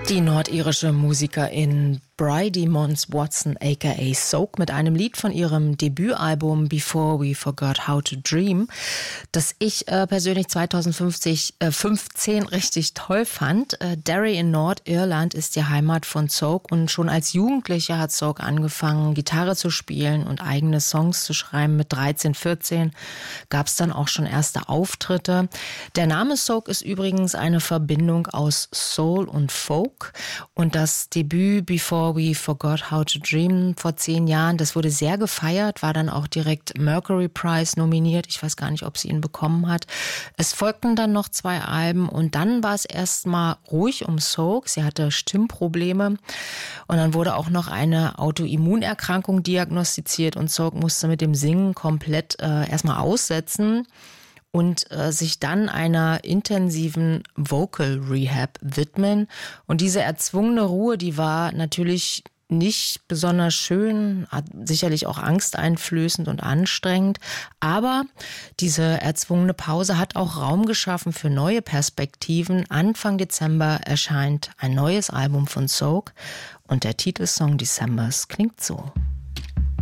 Die nordirische Musikerin Bridie Mons Watson aka Soak mit einem Lied von ihrem Debütalbum Before We Forgot How to Dream, das ich persönlich 2015 richtig toll fand. Derry in Nordirland ist die Heimat von Soak und schon als Jugendliche hat Soak angefangen, Gitarre zu spielen und eigene Songs zu schreiben. Mit 13, 14 gab es dann auch schon erste Auftritte. Der Name Soak ist übrigens eine Verbindung aus Soul und Folk und das Debüt Before We Forgot How to Dream vor 10 Jahren, das wurde sehr gefeiert, war dann auch direkt Mercury Prize nominiert. Ich weiß gar nicht, ob sie ihn bekommen hat. Es folgten dann noch 2 Alben und dann war es erstmal ruhig um Soak. Sie hatte Stimmprobleme und dann wurde auch noch eine Autoimmunerkrankung diagnostiziert und Soak musste mit dem Singen komplett erstmal aussetzen und sich dann einer intensiven Vocal Rehab widmen. Und diese erzwungene Ruhe, die war natürlich nicht besonders schön, hat sicherlich auch angsteinflößend und anstrengend. Aber diese erzwungene Pause hat auch Raum geschaffen für neue Perspektiven. Anfang Dezember erscheint ein neues Album von Soak und der Titelsong Decembers klingt so.